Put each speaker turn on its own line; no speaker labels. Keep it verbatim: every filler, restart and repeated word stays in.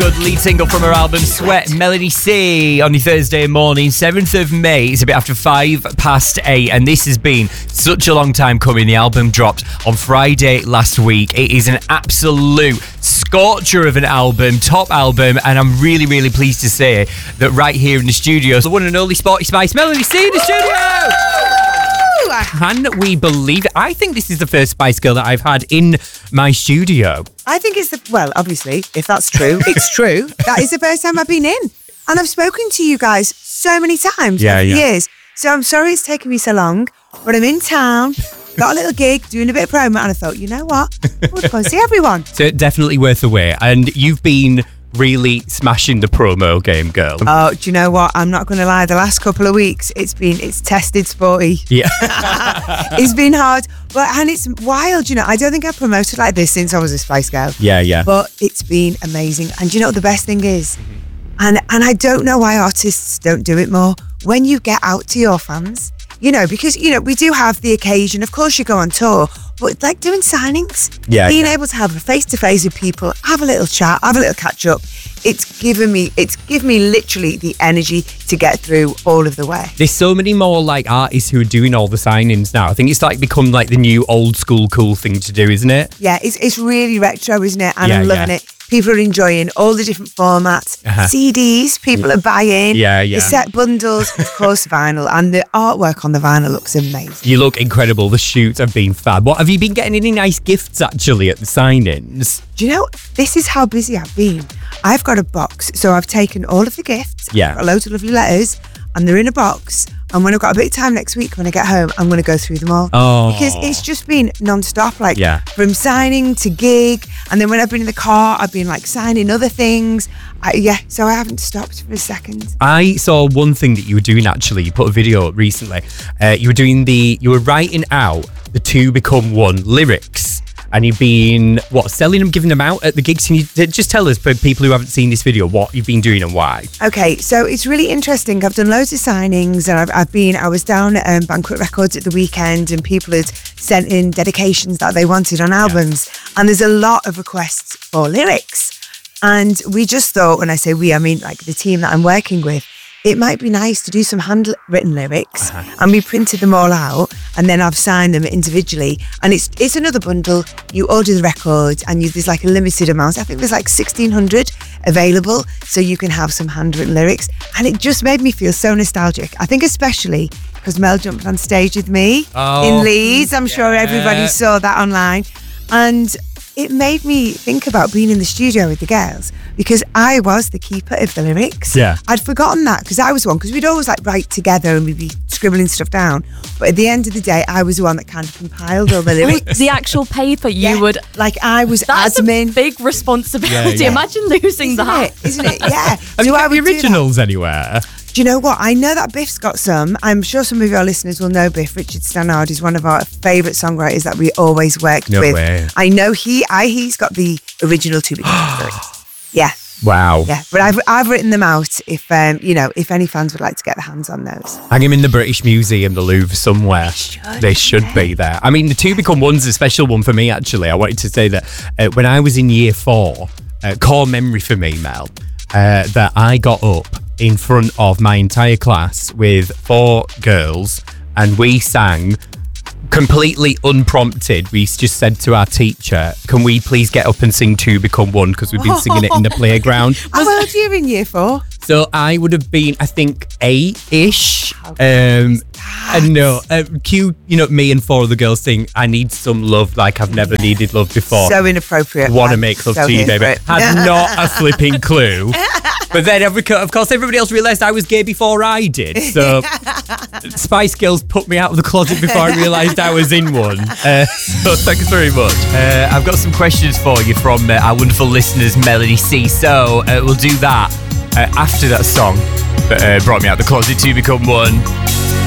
Good lead single from her album Sweat, Melody C, on your Thursday morning, seventh of May. It's a bit after five past eight, and this has been such a long time coming. The album dropped on Friday last week. It is an absolute scorcher of an album, top album, and I'm really, really pleased to say that right here in the studio, the one and only Sporty Spice, Melody C, in the studio! Can we believe it? I think this is the first Spice Girl that I've had in my studio.
I think it's the, well, obviously, if that's true, it's true. That is the first time I've been in. And I've spoken to you guys so many times
yeah,
over the
yeah.
years. So I'm sorry it's taken me so long, but I'm in town, got a little gig, doing a bit of promo, and I thought, you know what? We'll go and see everyone.
So definitely worth the wait. And you've been really smashing the promo game, girl.
Oh, do you know what? I'm not going to lie. The last couple of weeks, it's been, it's tested, Sporty.
Yeah.
It's been hard. But, and it's wild, you know. I don't think I've promoted like this since I was a Spice Girl.
Yeah, yeah.
But it's been amazing. And do you know what the best thing is? Mm-hmm. And, and I don't know why artists don't do it more. When you get out to your fans, you know, because, you know, we do have the occasion. Of course, you go on tour, but like doing signings,
yeah,
being
yeah.
able to have a face-to-face with people, have a little chat, have a little catch-up, it's given me, it's given me literally the energy to get through all of the way.
There's so many more like artists who are doing all the signings now. I think it's like become like the new old school cool thing to do, isn't it?
Yeah, it's it's really retro, isn't it? And
yeah,
I'm loving
yeah.
it. People are enjoying all the different formats.
Uh-huh.
C Ds, people are buying.
Yeah, yeah.
The set bundles, of course, vinyl. And the artwork on the vinyl looks amazing.
You look incredible. The shoots have been fab. What have you been getting any nice gifts actually at the signings?
Do you know, this is how busy I've been. I've got a box. So I've taken all of the gifts.
Yeah.
I've got loads of lovely letters. And they're in a box. And when I've got a bit of time next week, when I get home, I'm going to go through them all.
Oh.
Because it's just been non-stop, like
yeah.
from signing to gig. And then when I've been in the car, I've been like signing other things. I, yeah, so I haven't stopped for a second.
I saw one thing that you were doing actually. You put a video up recently. Uh, you were doing the, you were writing out the Two Become One lyrics. And you've been, what, selling them, giving them out at the gigs? Can you just tell us, for people who haven't seen this video, what you've been doing and why?
Okay, so it's really interesting. I've done loads of signings and I've, I've been, I was down at um, Banquet Records at the weekend and people had sent in dedications that they wanted on albums. Yeah. And there's a lot of requests for lyrics. And we just thought, when I say we, I mean like the team that I'm working with, it might be nice to do some handwritten lyrics. Uh-huh. And we printed them all out and then I've signed them individually. And it's it's another bundle. You order the record and you, there's like a limited amount. I think there's like sixteen hundred available. So you can have some handwritten lyrics. And it just made me feel so nostalgic. I think especially because Mel jumped on stage with me
oh,
in Leeds. I'm yeah. sure everybody saw that online. And it made me think about being in the studio with the girls because I was the keeper of the lyrics.
Yeah.
I'd forgotten that because I was one, because we'd always like write together and we'd be scribbling stuff down. But at the end of the day, I was the one that kind of compiled all the lyrics.
The actual paper, you
yeah.
would...
Like I was
that's
admin.
A big responsibility.
Yeah, yeah.
Imagine losing
Isn't
that.
It? Isn't it? Yeah.
Have
so
you got
I
the
would do
originals anywhere?
Do you know what? I know that Biff's got some. I'm sure some of your listeners will know Biff. Richard Stannard is one of our favourite songwriters that we always worked
no
with.
Way.
I know he, I, he's got the original Two Become lyrics. Yeah.
Wow.
Yeah, but I've I've written them out. If um, you know, if any fans would like to get their hands on those,
hang them in the British Museum, the Louvre, somewhere. They should, they should yeah. be there. I mean, the Two Become One's a special one for me. Actually, I wanted to say that uh, when I was in year four, uh, core memory for me, Mel, uh, that I got up in front of my entire class with four girls, and we sang. Completely unprompted, we just said to our teacher, can we please get up and sing Two Become One, because we've been singing it in the playground.
How old are you in year four?
So I would have been, I think, eight-ish. Um, and no, uh, cue, you know, me and four of the girls sing, I need some love like I've never needed love before.
So inappropriate.
Want to make love
so
to you, baby.
It.
Had not a flipping clue. But then, every, of course, everybody else realised I was gay before I did. So Spice Girls put me out of the closet before I realised I was in one. Uh, so thanks very much. Uh, I've got some questions for you from uh, our wonderful listeners, Melody C. So uh, we'll do that uh, after that song that uh, brought me out of the closet, Two Become One.